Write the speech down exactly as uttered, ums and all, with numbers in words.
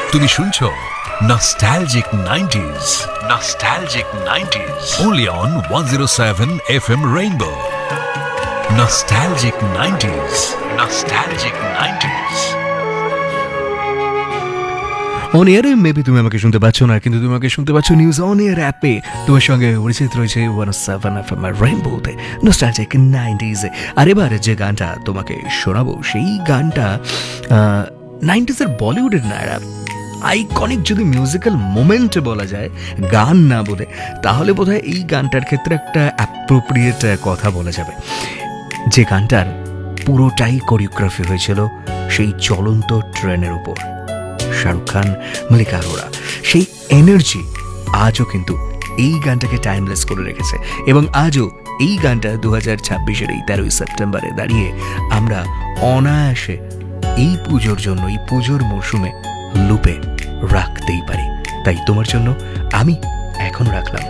তুমি শুনছো nostalgic nineties, nostalgic nineties only on one oh seven F M Rainbow. Nostalgic nineties, nostalgic nineties. On এয়ারে maybe তুমি আমাকে শুনতে পাচ্ছ না, কিন্তু তুমি আমাকে শুনতে পাচ্ছ নিউজ অন এয়ার অ্যাপে। তোমার সঙ্গে পরিচিত রয়েছে one seven F M রেইনবোতে, nostalgic নাইনটিজে। আর এবার যে গানটা তোমাকে শোনাবো সেই গানটা নাইনটিজের বলিউডের না, আইকনিক যদি মিউজিক্যাল মোমেন্ট বলা যায়, গান না বলে, তাহলে বোধহয় এই গানটার ক্ষেত্রে একটা অ্যাপ্রোপ্রিয়েট কথা বলা যাবে। যে গানটার পুরোটাই কোরিওগ্রাফি হয়েছিল সেই চলন্ত ট্রেনের উপর। শাহরুখ খান, মল্লিকা অরোরা, সেই এনার্জি আজও কিন্তু এই গানটাকে টাইমলেস করে রেখেছে। এবং আজও এই গানটা দু হাজার ছাব্বিশের এই তেরোই সেপ্টেম্বরে দাঁড়িয়ে আমরা অনায়াসে এই পুজোর জন্য, এই পুজোর মরশুমে লুপে রাখতেই পারি। তাই তোমার জন্য আমি এখন রাখলাম